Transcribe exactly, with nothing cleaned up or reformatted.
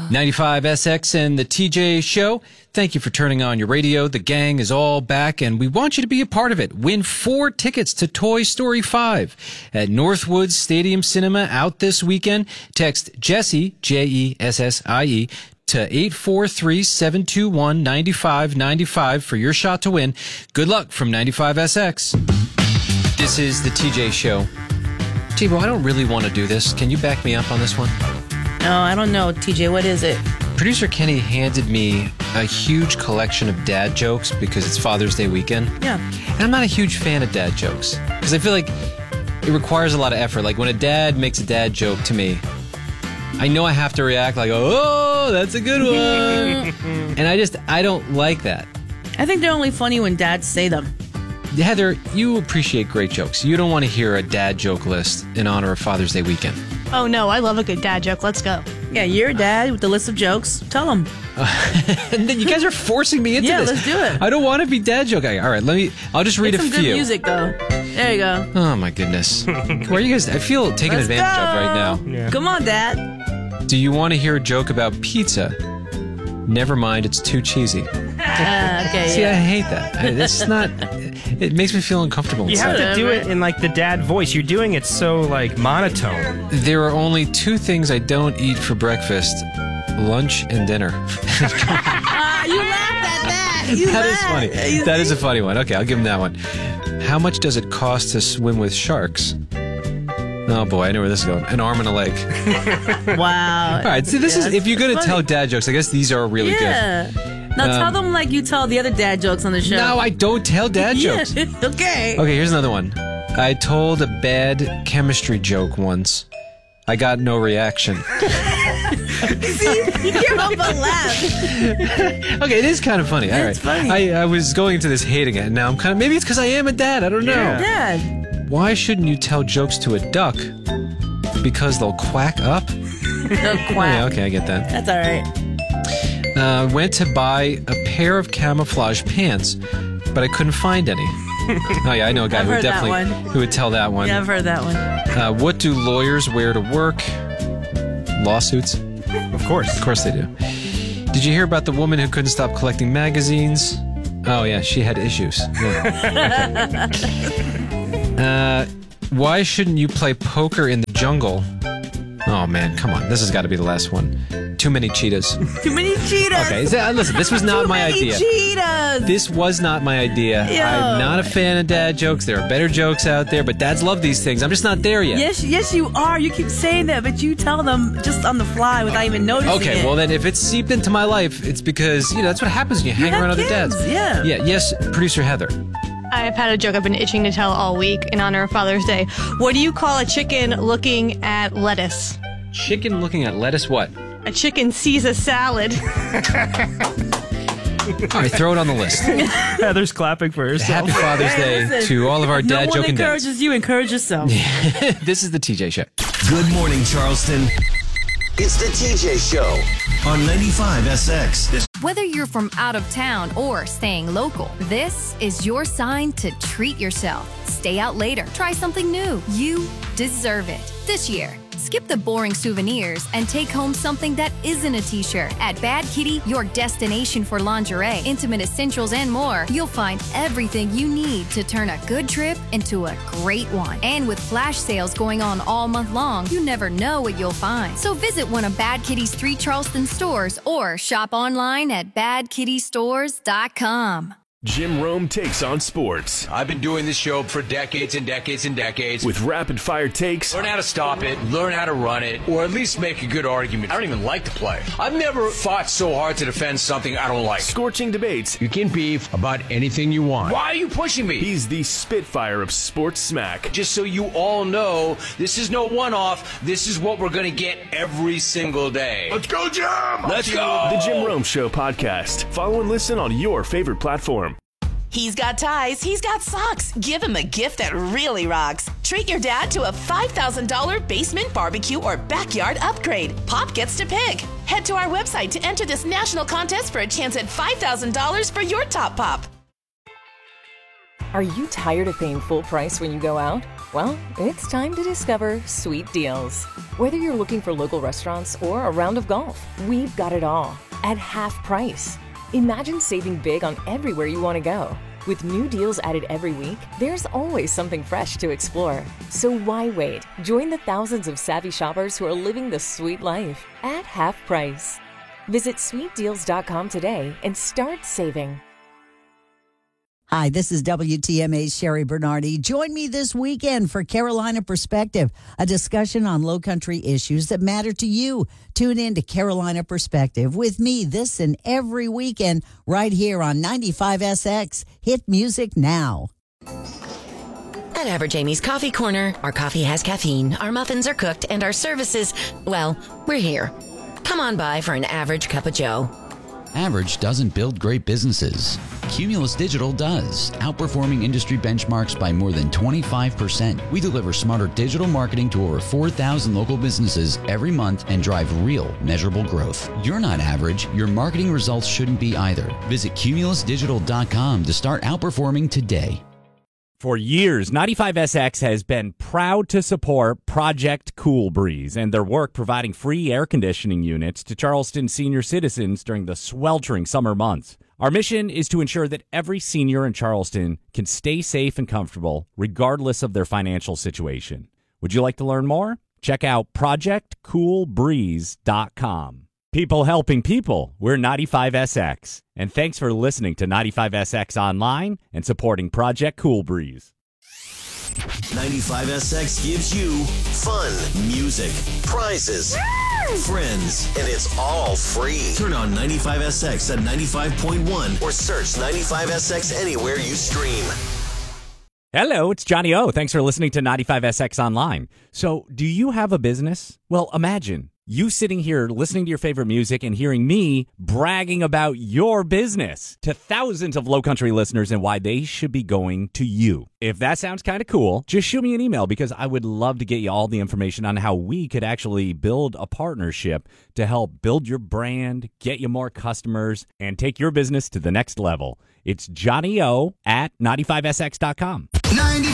ninety-five S X and the T J Show. Thank you for turning on your radio. The gang is all back, and we want you to be a part of it. Win four tickets to Toy Story five at Northwoods Stadium Cinema out this weekend. Text Jesse, J E S S I E, to eight four three, seven two one, nine five nine five for your shot to win. Good luck from ninety-five S X. This is the T J Show. T-Bo, I don't really want to do this. Can you back me up on this one? Oh, I don't know, T J. What is it? Producer Kenny handed me a huge collection of dad jokes because it's Father's Day weekend. Yeah. And I'm not a huge fan of dad jokes because I feel like it requires a lot of effort. Like when a dad makes a dad joke to me, I know I have to react like, oh, that's a good one. And I just, I don't like that. I think they're only funny when dads say them. Heather, you appreciate great jokes. You don't want to hear a dad joke list in honor of Father's Day weekend. Oh, no, I love a good dad joke. Let's go. Yeah, you're a dad with the list of jokes. Tell them. Uh, and then you guys are forcing me into yeah, this. Yeah, let's do it. I don't want to be dad joke guy. All right, let me, I'll just read Get a some few. good music, though. There you go. Oh, my goodness. Where are you guys? I feel taken Let's advantage go. of right now. Yeah. Come on, Dad. Do you want to hear a joke about pizza? Never mind, it's too cheesy. Uh, okay, See, yeah. I hate that. I, this is not... It makes me feel uncomfortable. You have inside. to do it in, like, the dad voice. You're doing it so, like, monotone. There are only two things I don't eat for breakfast. Lunch and dinner. Ah, you laughed at that. You That is laughed. funny. You That see? is a funny one. Okay, I'll give him that one. How much does it cost to swim with sharks? Oh boy, I know where this is going. An arm and a leg. Wow. All right, see, this Yeah, is if you're gonna funny. tell dad jokes, I guess these are really yeah. good. Now tell Um, them like you tell the other dad jokes on the show. No, I don't tell dad jokes. Yeah. Okay. Okay, here's another one. I told a bad chemistry joke once. I got no reaction. See, you can't help but laugh. Okay, it is kind of funny. All right. It's funny. I, I was going into this hating it, and now I'm kind of... Maybe it's because I am a dad. I don't know. Yeah. Dad. Why shouldn't you tell jokes to a duck? Because they'll quack up? They'll Oh, quack. yeah, okay, I get that. That's all right. Uh, went to buy a pair of camouflage pants, but I couldn't find any. Oh, yeah, I know a guy I've who would heard that definitely... one. Who would tell that one. Yeah, I've heard that one. Uh, what do lawyers wear to work? Lawsuits? Of course. Of course they do. Did you hear about the woman who couldn't stop collecting magazines? Oh, yeah, she had issues. Yeah. Okay. uh, why shouldn't you play poker in the jungle? Oh, man, come on. This has got to be the last one. Too many cheetahs. Too many cheetahs. Okay, is that, listen, this was not Too my many idea. cheetahs. This was not my idea. Yo. I'm not a fan of dad jokes. There are better jokes out there, but dads love these things. I'm just not there yet. Yes, yes, you are. You keep saying that, but you tell them just on the fly without even noticing Okay, it. well then, if it's seeped into my life, it's because, you know, that's what happens when you hang have around other kids, dads. yeah. Yeah, yes, producer Heather. I've had a joke I've been itching to tell all week in honor of Father's Day. What do you call a chicken looking at lettuce? Chicken looking at lettuce, what? A chicken sees a salad. All right, throw it on the list. Heather's clapping for herself. Happy Father's Hey, Day listen, to all of our no dad one joking dads. encourages you, encourage yourself. This is the T J Show. Good morning, Charleston. It's the T J Show on ninety-five S X. Whether you're from out of town or staying local, this is your sign to treat yourself. Stay out later. Try something new. You deserve it. This year, skip the boring souvenirs and take home something that isn't a t-shirt. At Bad Kitty, your destination for lingerie, intimate essentials, and more, you'll find everything you need to turn a good trip into a great one. And with flash sales going on all month long, you never know what you'll find. So visit one of Bad Kitty's three Charleston stores or shop online at bad kitty stores dot com. Jim Rome takes on sports I've been doing this show for decades and decades and decades. with rapid-fire takes, Learn how to stop it, learn how to run it, or at least make a good argument. I don't even like to play. I've never fought so hard to defend something I don't like. scorching debates. You can beef about anything you want. Why are you pushing me? He's the Spitfire of sports smack. Just so you all know, this is no one-off. This is what we're going to get every single day. Let's go, Jim! Let's go! The Jim Rome Show podcast. Follow and listen on your favorite platform. He's got ties, he's got socks. Give him a gift that really rocks. Treat your dad to a five thousand dollars basement barbecue or backyard upgrade. Pop gets to pick. Head to our website to enter this national contest for a chance at five thousand dollars for your top pop. Are you tired of paying full price when you go out? Well, it's time to discover Sweet Deals. Whether you're looking for local restaurants or a round of golf, we've got it all at half price. Imagine saving big on everywhere you want to go. With new deals added every week, there's always something fresh to explore. So why wait? Join the thousands of savvy shoppers who are living the sweet life at half price. Visit sweet deals dot com today and start saving. Hi, this is W T M A's Sherry Bernardi. Join me this weekend for Carolina Perspective, a discussion on Lowcountry issues that matter to you. Tune in to Carolina Perspective with me this and every weekend right here on ninety-five S X. Hit music now. At Average Amy's Coffee Corner, our coffee has caffeine, our muffins are cooked, and our services, well, we're here. Come on by for an average cup of joe. Average doesn't build great businesses. Cumulus Digital does, outperforming industry benchmarks by more than twenty-five percent. We deliver smarter digital marketing to over four thousand local businesses every month and drive real, measurable growth. You're not average. Your marketing results shouldn't be either. Visit cumulus digital dot com to start outperforming today. For years, ninety-five S X has been proud to support Project Cool Breeze and their work providing free air conditioning units to Charleston senior citizens during the sweltering summer months. Our mission is to ensure that every senior in Charleston can stay safe and comfortable regardless of their financial situation. Would you like to learn more? Check out project cool breeze dot com. People helping people, we're ninety-five S X. And thanks for listening to ninety-five S X Online and supporting Project Cool Breeze. ninety-five S X gives you fun, music, prizes, friends, and it's all free. Turn on ninety-five S X at ninety-five point one or search ninety-five S X anywhere you stream. Hello, it's Johnny O. Thanks for listening to ninety-five S X Online. So, do you have a business? Well, imagine you sitting here listening to your favorite music and hearing me bragging about your business to thousands of Lowcountry listeners and why they should be going to you. If that sounds kind of cool, just shoot me an email because I would love to get you all the information on how we could actually build a partnership to help build your brand, get you more customers, and take your business to the next level. It's Johnny O at ninety-five S X dot com. ninety-five